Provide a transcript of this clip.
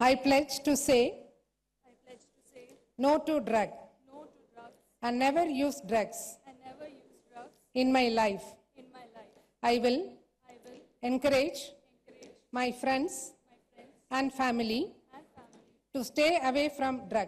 I pledge to say no to drug no to drugs and never use drugs and never use drugs in my life. in my life. I will I will encourage encourage my friends my friends and family and family to stay away from drugs.